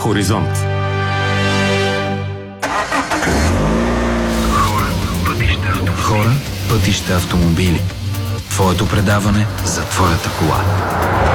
Хоризонт. Хора, пътища, автомобили. Твоето предаване за твоята кола.